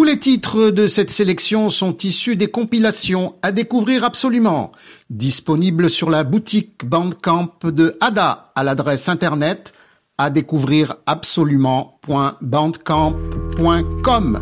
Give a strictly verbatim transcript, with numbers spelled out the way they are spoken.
les titres de cette sélection sont issus des compilations à découvrir absolument, disponibles sur la boutique Bandcamp de Ada à l'adresse internet à découvrir absolument point bandcamp point com.